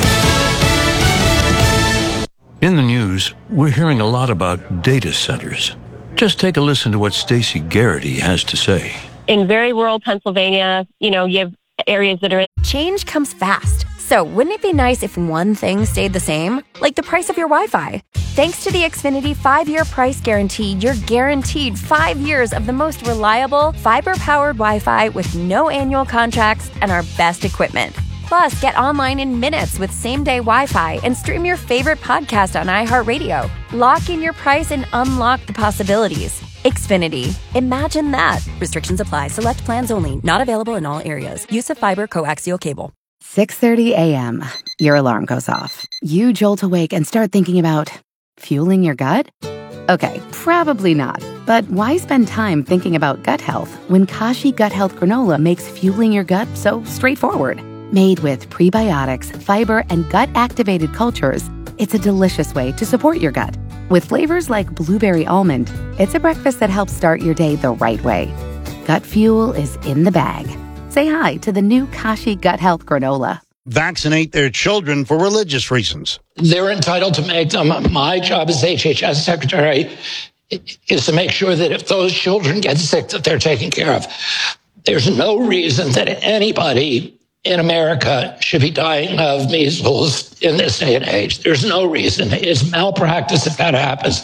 In the news, we're hearing a lot about data centers. Just take a listen to what Stacey Garrity has to say. In very rural Pennsylvania, you have areas that are... Change comes fast. So wouldn't it be nice if one thing stayed the same? Like the price of your Wi-Fi. Thanks to the Xfinity 5-year price guarantee, you're guaranteed 5 years of the most reliable, fiber-powered Wi-Fi with no annual contracts and our best equipment. Plus, get online in minutes with same-day Wi-Fi and stream your favorite podcast on iHeartRadio. Lock in your price and unlock the possibilities. Xfinity. Imagine that. Restrictions apply. Select plans only. Not available in all areas. Use of fiber coaxial cable. 6:30 a.m. Your alarm goes off. You jolt awake and start thinking about fueling your gut? Okay, probably not. But why spend time thinking about gut health when Kashi Gut Health Granola makes fueling your gut so straightforward? Made with prebiotics, fiber, and gut-activated cultures, it's a delicious way to support your gut. With flavors like blueberry almond, it's a breakfast that helps start your day the right way. Gut fuel is in the bag. Say hi to the new Kashi Gut Health Granola. Vaccinate their children for religious reasons. They're entitled to make them. My job as HHS secretary is to make sure that if those children get sick, that they're taken care of. There's no reason that anybody in America should be dying of measles in this day and age. There's no reason. It's malpractice if that happens.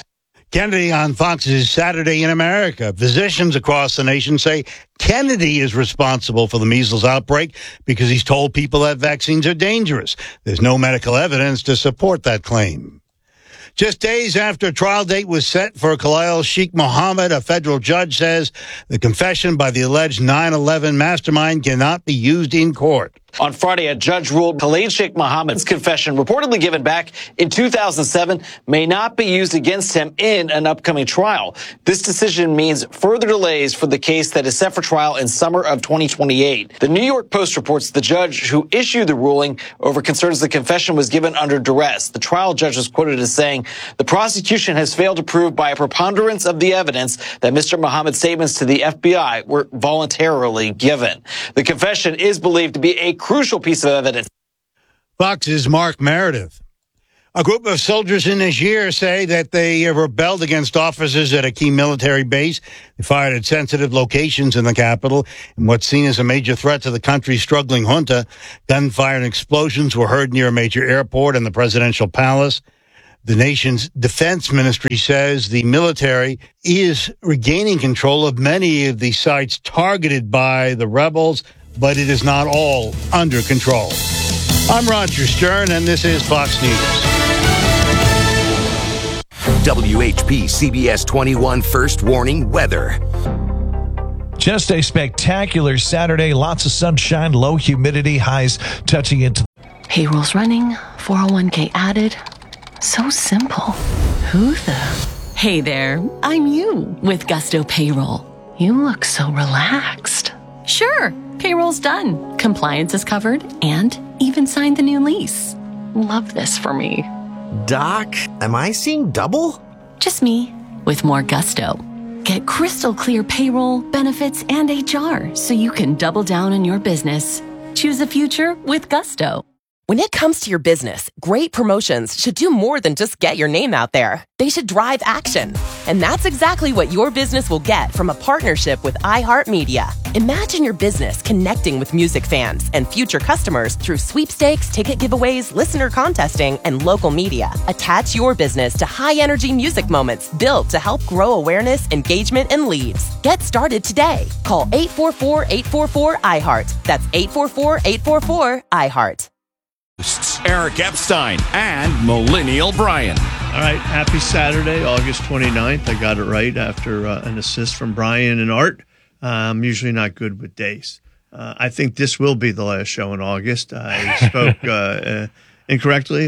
Kennedy on Fox's Saturday in America. Physicians across the nation say Kennedy is responsible for the measles outbreak because he's told people that vaccines are dangerous. There's no medical evidence to support that claim. Just days after a trial date was set for Khalil Sheikh Mohammed, a federal judge says the confession by the alleged 9/11 mastermind cannot be used in court. On Friday, a judge ruled Khalid Sheikh Mohammed's confession, reportedly given back in 2007, may not be used against him in an upcoming trial. This decision means further delays for the case that is set for trial in summer of 2028. The New York Post reports the judge who issued the ruling over concerns the confession was given under duress. The trial judge was quoted as saying, the prosecution has failed to prove by a preponderance of the evidence that Mr. Mohammed's statements to the FBI were voluntarily given. The confession is believed to be a crucial piece of evidence. Fox's Mark Meredith. A group of soldiers in Niger say that they rebelled against officers at a key military base. They fired at sensitive locations in the capital in what's seen as a major threat to the country's struggling junta. Gunfire and explosions were heard near a major airport and the presidential palace. The nation's defense ministry says the military is regaining control of many of the sites targeted by the rebels, but it is not all under control. I'm Roger Stern, and this is Fox News. WHP CBS 21 First Warning Weather. Just a spectacular Saturday. Lots of sunshine, low humidity, highs touching into. Payroll's running, 401k added. So simple. Who the? Hey there, I'm you with Gusto Payroll. You look so relaxed. Sure, payroll's done. Compliance is covered and even signed the new lease. Love this for me. Doc, am I seeing double? Just me with more Gusto. Get crystal clear payroll, benefits, and HR so you can double down on your business. Choose the future with Gusto. When it comes to your business, great promotions should do more than just get your name out there. They should drive action. And that's exactly what your business will get from a partnership with iHeartMedia. Imagine your business connecting with music fans and future customers through sweepstakes, ticket giveaways, listener contesting, and local media. Attach your business to high-energy music moments built to help grow awareness, engagement, and leads. Get started today. Call 844-844-iHeart. That's 844-844-iHeart. Eric Epstein and Millennial Brian. All right, happy Saturday, August 29th. I got it right after an assist from Brian and Art. I'm usually not good with days. I think this will be the last show in August. I spoke incorrectly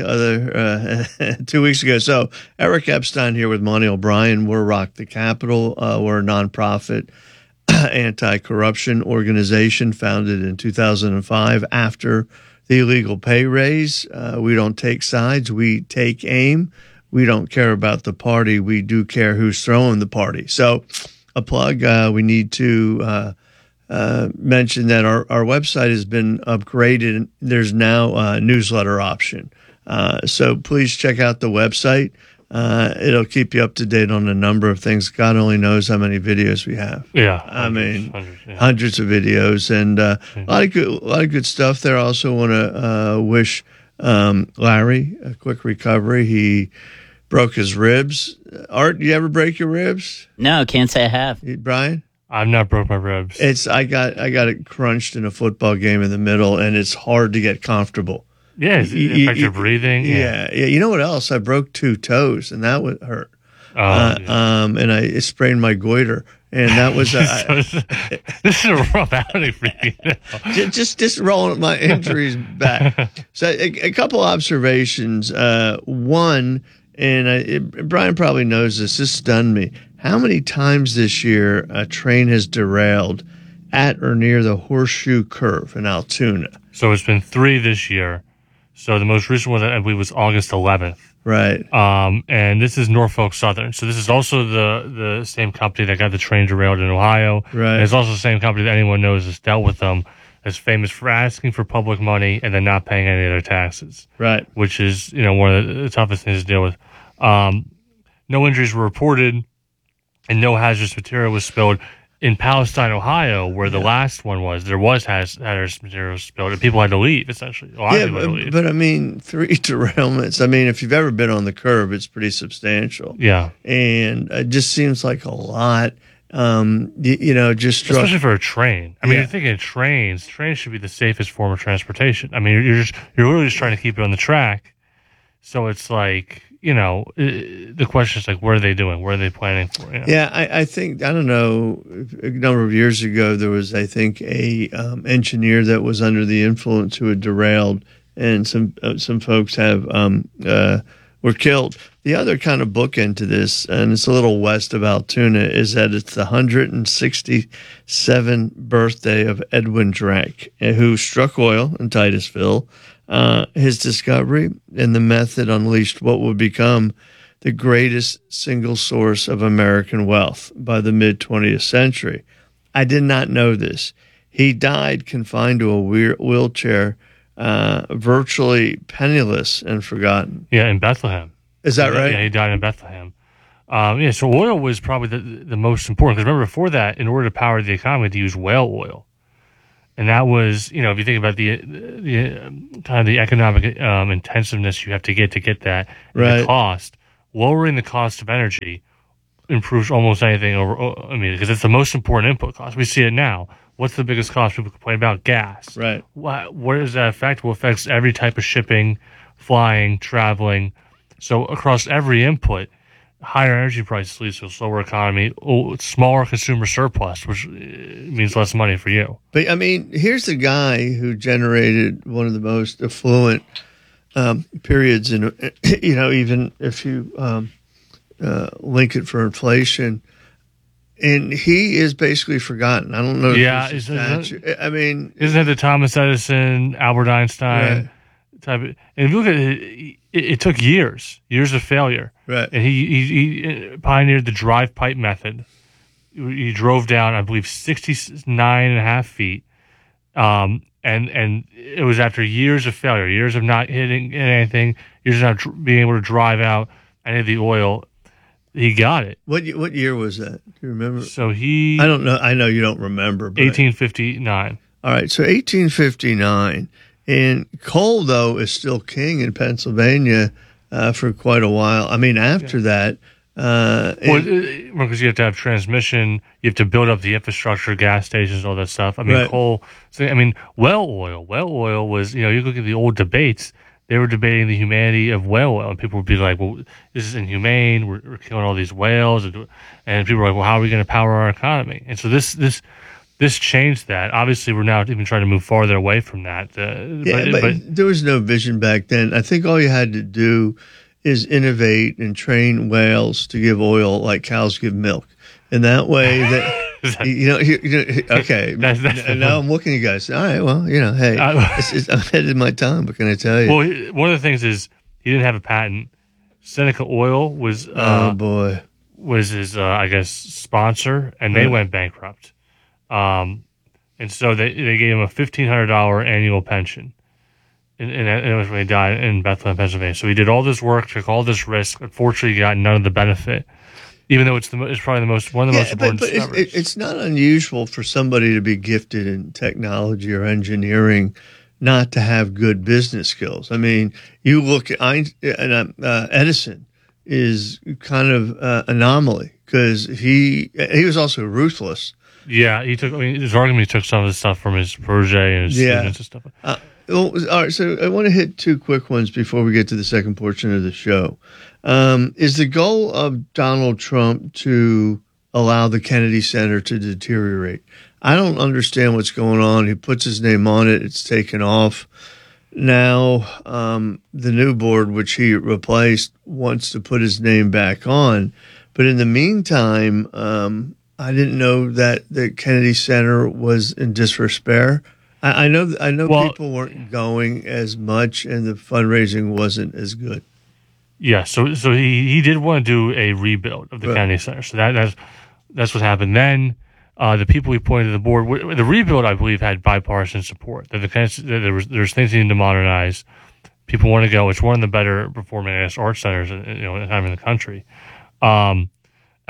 2 weeks ago. So Eric Epstein here with Millennial Brian. We're Rock the Capitol. We're a nonprofit anti-corruption organization founded in 2005 after the illegal pay raise. We don't take sides. We take aim. We don't care about the party. We do care who's throwing the party. So a plug, we need to mention that our website has been upgraded. There's now a newsletter option. So please check out the website. It'll keep you up to date on a number of things. God only knows how many videos we have. Yeah, hundreds of videos, and a lot of good stuff there. I also want to wish Larry a quick recovery. He broke his ribs. Art, you ever break your ribs? No, can't say I have. Brian? I've not broke my ribs. I got it crunched in a football game in the middle, and it's hard to get comfortable. Yeah, it affects your breathing. Yeah. You know what else? I broke 2 toes, and that would hurt. And I sprained my goiter, and that was this is a rough outing for you. Just rolling my injuries back. So a couple observations. One, and Brian probably knows this. This stunned me. How many times this year a train has derailed at or near the Horseshoe Curve in Altoona? So it's been 3 this year. So the most recent one, I believe, was August 11th. Right. And this is Norfolk Southern. So this is also the same company that got the train derailed in Ohio. Right. And it's also the same company that anyone knows has dealt with them, that's famous for asking for public money and then not paying any of their taxes. Right. Which is, one of the toughest things to deal with. No injuries were reported and no hazardous material was spilled. in Palestine, Ohio, where the last one was, there was hazardous materials spilled, and people had to leave, essentially. A lot of people had to leave. But I mean, 3 derailments. I mean, if you've ever been on the curb, it's pretty substantial. Yeah. And it just seems like a lot. Just especially for a train. I mean, you're thinking trains should be the safest form of transportation. I mean, you're literally just trying to keep it on the track. So it's like, the question is like, what are they doing? What are they planning for? Yeah, I think, I don't know, a number of years ago, there was, I think, a engineer that was under the influence who had derailed, and some folks were killed. The other kind of bookend to this, and it's a little west of Altoona, is that it's the 167th birthday of Edwin Drake, who struck oil in Titusville. His discovery and the method unleashed what would become the greatest single source of American wealth by the mid-20th century. I did not know this. He died confined to a wheelchair, virtually penniless and forgotten. Yeah, in Bethlehem. Is that right? Yeah, he died in Bethlehem. So oil was probably the most important, because remember, before that, in order to power the economy, to use whale oil. And that was, if you think about the kind of the economic intensiveness you have to get that, and the cost, lowering the cost of energy improves almost anything because it's the most important input cost. We see it now. What's the biggest cost? People complain about gas. Right. What does that affect? Well, it affects every type of shipping, flying, traveling. So across every input, higher energy prices leads to a slower economy, smaller consumer surplus, which means less money for you. But I mean, here's the guy who generated one of the most affluent periods in, even if you link it for inflation, and he is basically forgotten. I don't know. Yeah, isn't it the Thomas Edison, Albert Einstein type of, and if you look at it, it took years of failure. Right. And he pioneered the drive pipe method. He drove down, I believe, 69.5 feet. And it was after years of failure, years of not hitting anything, years of not being able to drive out any of the oil. He got it. What year was that? Do you remember? So I don't know. I know you don't remember. But 1859. All right. So 1859. And coal, though, is still king in Pennsylvania for quite a while. I mean, after that. Because you have to have transmission, you have to build up the infrastructure, gas stations, all that stuff. I mean, coal. So, I mean, whale oil. Whale oil was, you look at the old debates, they were debating the humanity of whale oil. And people would be like, well, this is inhumane. We're killing all these whales. And people were like, well, how are we going to power our economy? And so this changed that. Obviously, we're now even trying to move farther away from that. But there was no vision back then. I think all you had to do is innovate and train whales to give oil like cows give milk. And that way okay. Now I'm looking at you guys. All right, well, hey, I'm ahead of my time. What can I tell you? Well, one of the things is he didn't have a patent. Seneca Oil was was his I guess sponsor, and they went bankrupt. And so they gave him a $1,500 annual pension. And it was when he died in Bethlehem, Pennsylvania. So he did all this work, took all this risk. Unfortunately, he got none of the benefit, even though it's probably one of the most important discoveries. It's not unusual for somebody to be gifted in technology or engineering not to have good business skills. I mean, you look at Edison is kind of anomaly because he was also ruthless. Yeah, his argument took some of the stuff from his protege and his students and stuff. All right, so I want to hit two quick ones before we get to the second portion of the show. Is the goal of Donald Trump to allow the Kennedy Center to deteriorate? I don't understand what's going on. He puts his name on it. It's taken off. Now, the new board, which he replaced, wants to put his name back on. But in the meantime, I didn't know that the Kennedy Center was in disrepair. I know people weren't going as much, and the fundraising wasn't as good. Yeah, so he did want to do a rebuild of the Kennedy Center. So that's what happened. Then the people he pointed to the board, the rebuild, I believe, had bipartisan support. That there's things he needed to modernize. People want to go. It's one of the better performing art centers, in the country.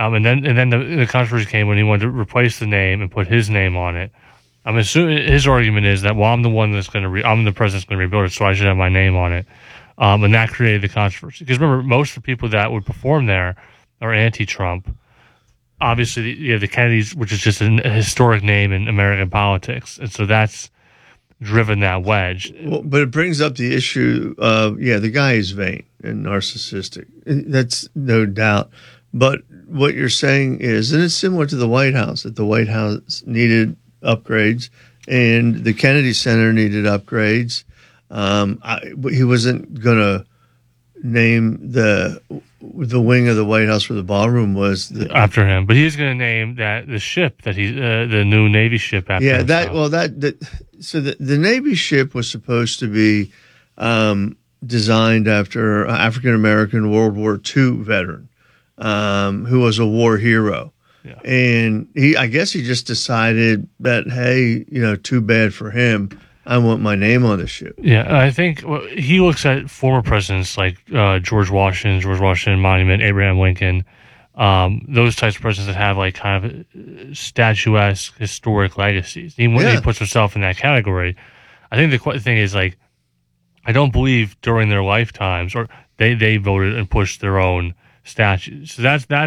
And then the controversy came when he wanted to replace the name and put his name on it. I'm assuming his argument is that, well, I'm the one that's going to I'm the president that's going to rebuild it, so I should have my name on it. And that created the controversy. Because remember, most of the people that would perform there are anti-Trump. Obviously, you have the Kennedys, which is just a historic name in American politics. And so that's driven that wedge. Well, but it brings up the issue of, the guy is vain and narcissistic. That's no doubt. But what you're saying is, and it's similar to the White House, that the White House needed upgrades and the Kennedy Center needed upgrades. He wasn't going to name the wing of the White House where the ballroom was after him, but he's going to name the ship that the new Navy ship after him. So the Navy ship was supposed to be designed after an African American World War II veteran who was a war hero. Yeah. And I guess he just decided that, hey, too bad for him. I want my name on the ship. Yeah, I think he looks at former presidents like George Washington Monument, Abraham Lincoln, those types of presidents that have like kind of statuesque historic legacies. Even when he puts himself in that category, I think the thing is, like, I don't believe during their lifetimes or they voted and pushed their own statues. So that's